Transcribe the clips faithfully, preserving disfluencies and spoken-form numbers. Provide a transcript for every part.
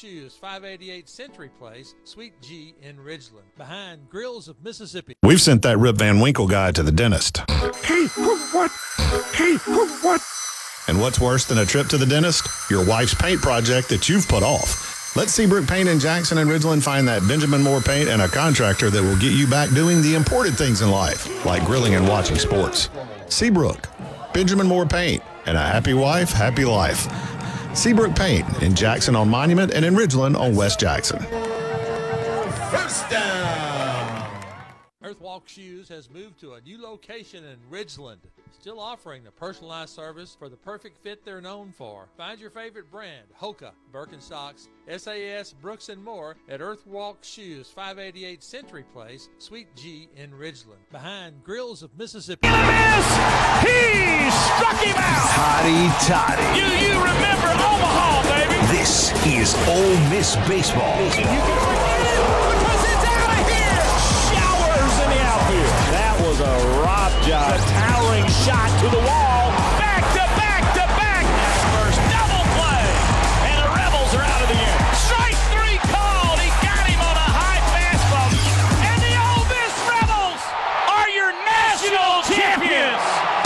Shoes, five eighty-eight Century Place, Suite G in Ridgeland, behind Grills of Mississippi. We've sent that Rip Van Winkle guy to the dentist. Hey, what? Hey, what? And what's worse than a trip to the dentist? Your wife's paint project that you've put off. Let Seabrook Paint in Jackson and Ridgeland find that Benjamin Moore paint and a contractor that will get you back doing the important things in life, like grilling and watching sports. Seabrook, Benjamin Moore Paint, and a happy wife, happy life. Seabrook Paint in Jackson on Monument and in Ridgeland on West Jackson. First down. Earthwalk Shoes has moved to a new location in Ridgeland, still offering the personalized service for the perfect fit they're known for. Find your favorite brand, Hoka, Birkenstocks, S A S, Brooks, and more at Earthwalk Shoes, five eighty-eight Century Place, Suite G in Ridgeland, behind Grills of Mississippi. Miss! He struck him out! Toddy Toddy. You, you remember Omaha, baby! This is Ole Miss Baseball. You can forget it because it's out of here! Showers in the outfield. That was a rob job. A towering shot to the wall. Back to back to back. First double play. And the Rebels are out of the game. Strike three called. He got him on a high fastball. And the Ole Miss Rebels are your national champions.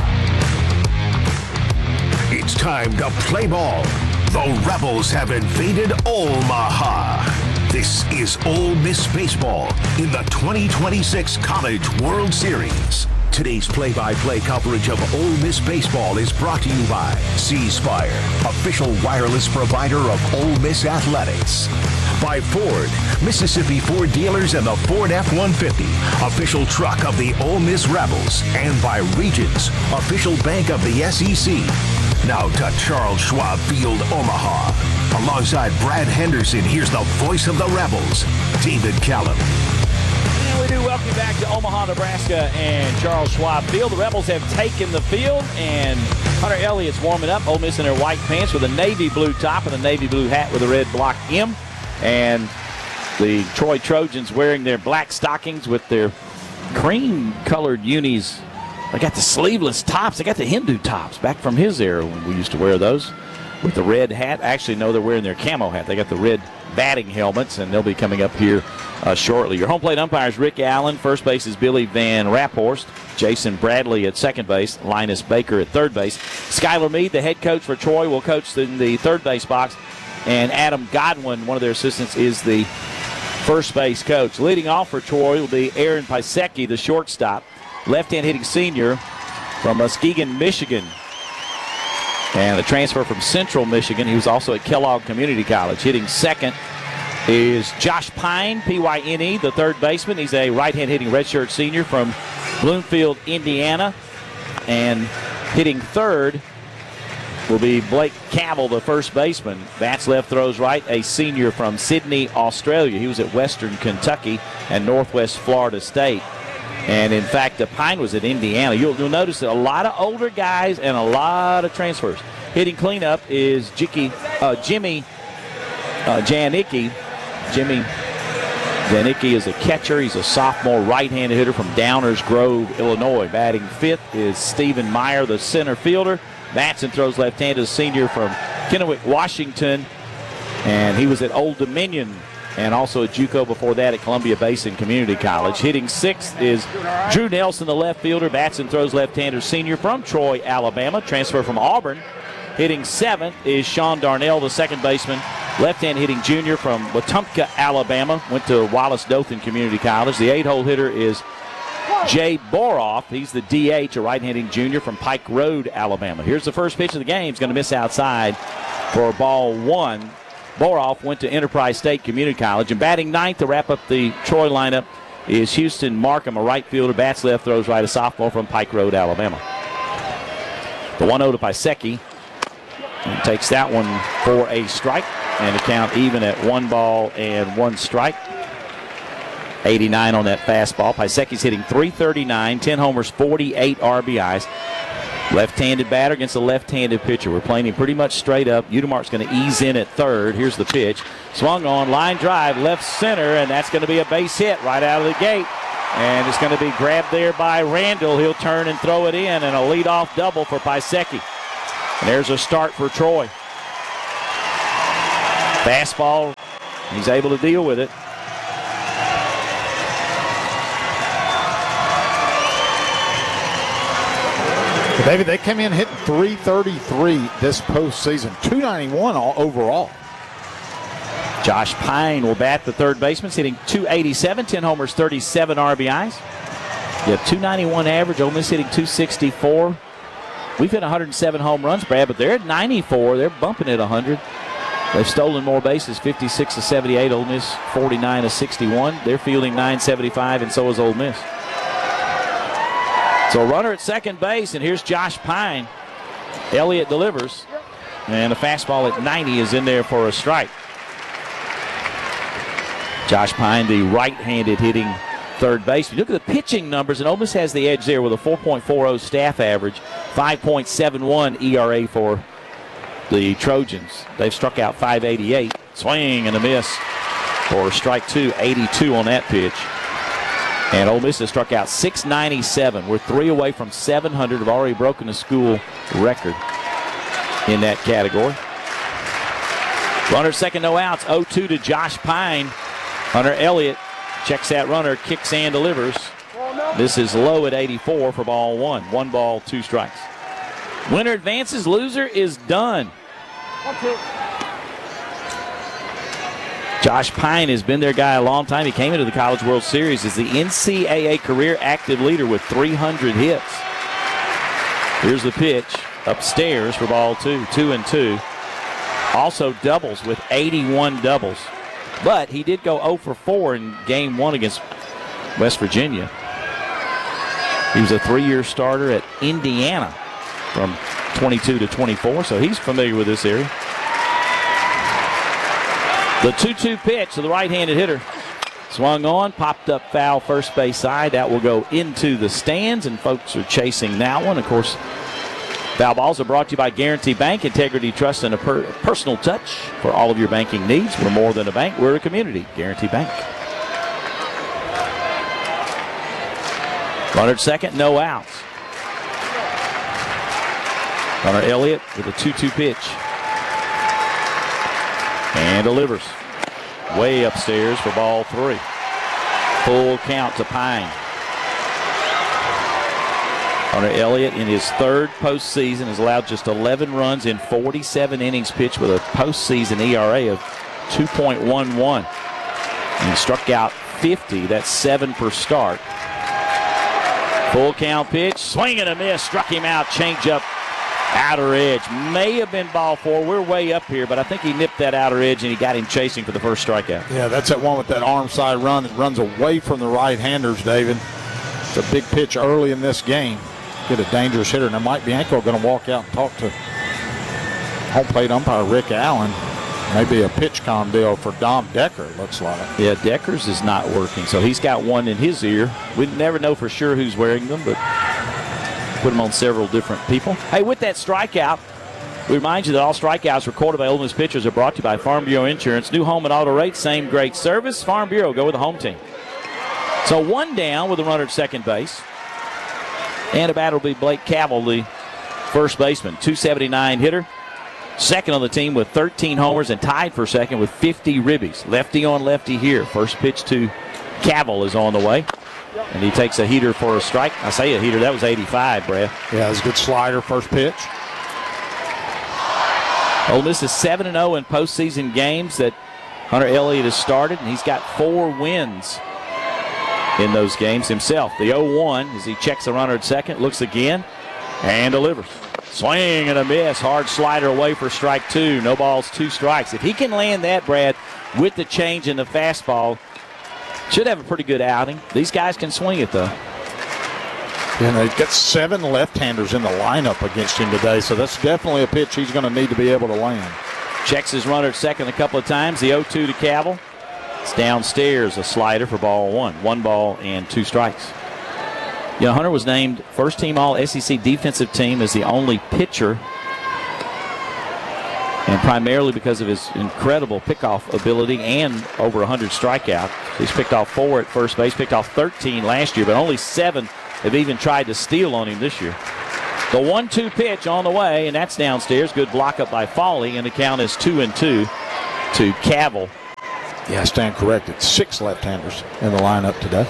It's time to play ball. The Rebels have invaded Omaha. This is Ole Miss Baseball in the twenty twenty-six College World Series. Today's play-by-play coverage of Ole Miss Baseball is brought to you by C Spire, official wireless provider of Ole Miss Athletics. By Ford, Mississippi Ford dealers and the Ford F one fifty, official truck of the Ole Miss Rebels. And by Regions, official bank of the S E C. Now to Charles Schwab Field, Omaha. Alongside Brad Henderson, here's the voice of the Rebels, David Callum. And we do welcome you back to Omaha, Nebraska and Charles Schwab Field. The Rebels have taken the field, and Hunter Elliott's warming up. Ole Miss in their white pants with a navy blue top and a navy blue hat with a red block M. And the Troy Trojans wearing their black stockings with their cream-colored unis. They got the sleeveless tops. They got the Hindu tops back from his era when we used to wear those with the red hat. Actually, no, they're wearing their camo hat. They got the red batting helmets, and they'll be coming up here uh, shortly. Your home plate umpire is Rick Allen. First base is Billy Van Raphorst. Jason Bradley at second base. Linus Baker at third base. Skylar Meade, the head coach for Troy, will coach in the third base box. And Adam Godwin, one of their assistants, is the first base coach. Leading off for Troy will be Aaron Pisecki, the shortstop. Left-hand hitting senior from Muskegon, Michigan. And a transfer from Central Michigan. He was also at Kellogg Community College. Hitting second is Josh Pine, P Y N E, the third baseman. He's a right-hand hitting redshirt senior from Bloomfield, Indiana. And hitting third will be Blake Cavill, the first baseman. Bats left, throws right, a senior from Sydney, Australia. He was at Western Kentucky and Northwest Florida State. And, in fact, the Pine was at Indiana. You'll, you'll notice that a lot of older guys and a lot of transfers. Hitting cleanup is Jicky, uh, Jimmy uh, Janicki. Jimmy Janicki is a catcher. He's a sophomore right-handed hitter from Downers Grove, Illinois. Batting fifth is Stephen Meyer, the center fielder. Matson throws left-handed, a senior from Kennewick, Washington. And he was at Old Dominion and also at JUCO before that at Columbia Basin Community College. Hitting sixth is Drew Nelson, the left fielder. Batson throws left-hander, senior from Troy, Alabama. Transfer from Auburn. Hitting seventh is Sean Darnell, the second baseman. Left-hand hitting junior from Wetumpka, Alabama. Went to Wallace-Dothan Community College. The eight-hole hitter is Jay Boroff. He's the D H, a right-handed junior from Pike Road, Alabama. Here's the first pitch of the game. He's going to miss outside for ball one. Boroff went to Enterprise State Community College. And batting ninth to wrap up the Troy lineup is Houston Markham, a right fielder. Bats left, throws right, a sophomore from Pike Road, Alabama. The one oh to Pisecki. And takes that one for a strike. And the count even at one ball and one strike. eighty-nine on that fastball. Pisecki's hitting three thirty-nine, ten homers, forty-eight R B Is. Left-handed batter against a left-handed pitcher. We're playing him pretty much straight up. Udemark's going to ease in at third. Here's the pitch. Swung on, line drive, left center, and that's going to be a base hit right out of the gate. And it's going to be grabbed there by Randall. He'll turn and throw it in, and a leadoff double for Pisecki. And there's a start for Troy. Fastball He's able to deal with it. David, they came in hitting three thirty-three this postseason, two ninety-one all overall. Josh Pine will bat the third baseman, hitting two eighty-seven, ten homers, thirty-seven R B Is. You have two ninety-one average, Ole Miss hitting two sixty-four. We've hit one hundred seven home runs, Brad, but they're at ninety-four. They're bumping at one hundred. They've stolen more bases, fifty-six to seventy-eight. Ole Miss, forty-nine to sixty-one. They're fielding nine seventy-five, and so is Ole Miss. So a runner at second base, and here's Josh Pine. Elliott delivers, and a fastball at ninety is in there for a strike. Josh Pine, the right-handed hitting third baseman. Look at the pitching numbers, and Ole Miss has the edge there with a four point four oh staff average, five point seven one E R A for the Trojans. They've struck out five eighty-eight. Swing and a miss for strike two, eighty-two on that pitch. And Ole Miss has struck out six ninety-seven. We're three away from seven hundred. Have already broken the school record in that category. Runner second, no outs. oh two to Josh Pine. Hunter Elliott checks that runner, kicks and delivers. This is low at eighty-four for ball one. One ball, two strikes. Winner advances, loser is done. Josh Pine has been their guy a long time. He came into the College World Series as the N C double A career active leader with three hundred hits. Here's the pitch upstairs for ball two, two and two. Also doubles with eighty-one doubles. But he did go oh for four in game one against West Virginia. He was a three-year starter at Indiana from twenty-two to twenty-four, so he's familiar with this area. The two two pitch to the right-handed hitter. Swung on, popped up foul first base side. That will go into the stands, and folks are chasing that one. Of course, foul balls are brought to you by Guarantee Bank, integrity, trust, and a per- personal touch for all of your banking needs. We're more than a bank. We're a community. Guarantee Bank. Runner at second, no outs. Hunter Elliott with a two two pitch. And delivers. Way upstairs for ball three. Full count to Pine. Hunter Elliott in his third postseason has allowed just eleven runs in forty-seven innings pitched with a postseason E R A of two point one one. And he struck out fifty. That's seven per start. Full count pitch. Swing and a miss. Struck him out. Changeup. Outer edge. May have been ball four. We're way up here, but I think he nipped that outer edge and he got him chasing for the first strikeout. Yeah, that's that one with that arm side run that runs away from the right-handers, David. It's a big pitch early in this game. Get a dangerous hitter. Now Mike Bianco going to walk out and talk to home plate umpire Rick Allen. Maybe a pitch com deal for Dom Decker, it looks like. Yeah, Decker's is not working, so he's got one in his ear. We never know for sure who's wearing them, but put them on several different people. Hey, with that strikeout, we remind you that all strikeouts recorded by Ole Miss pitchers are brought to you by Farm Bureau Insurance. New home and auto rates, same great service. Farm Bureau, go with the home team. So one down with a runner at second base. And a batter will be Blake Cavell, the first baseman, two seventy-nine hitter. Second on the team with thirteen homers and tied for second with fifty ribbies. Lefty on lefty here. First pitch to Cavell is on the way. And he takes a heater for a strike. I say a heater. That was eighty-five, Brad. Yeah, it was a good slider first pitch. Ole Miss is seven and oh in postseason games that Hunter Elliott has started, and he's got four wins in those games himself. The oh one as he checks the runner at second, looks again, and delivers. Swing and a miss. Hard slider away for strike two. No balls, two strikes. If he can land that, Brad, with the change in the fastball, should have a pretty good outing. These guys can swing it, though. And they've got seven left-handers in the lineup against him today, so that's definitely a pitch he's going to need to be able to land. Checks his runner at second a couple of times. The oh two to Cavell. It's downstairs, a slider for ball one. One ball and two strikes. You know, Hunter was named first-team All-S E C defensive team as the only pitcher, and primarily because of his incredible pickoff ability and over one hundred strikeouts. He's picked off four at first base, picked off thirteen last year, but only seven have even tried to steal on him this year. The one two pitch on the way, and that's downstairs. Good block up by Foley, and the count is two and two to Cavell. Yeah, I stand corrected. Six left-handers in the lineup today.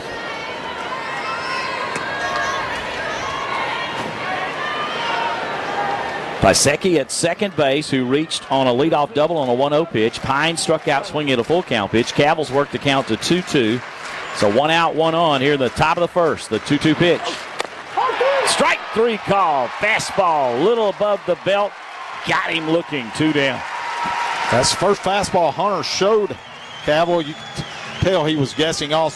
Pisecki at second base, who reached on a leadoff double on a one oh pitch. Pine struck out swinging at a full count pitch. Cavils worked the count to two two. So one out, one on here in the top of the first. The two two pitch. Strike three call. Fastball, little above the belt. Got him looking. Two down. That's the first fastball Hunter showed Cavill. You could tell he was guessing also.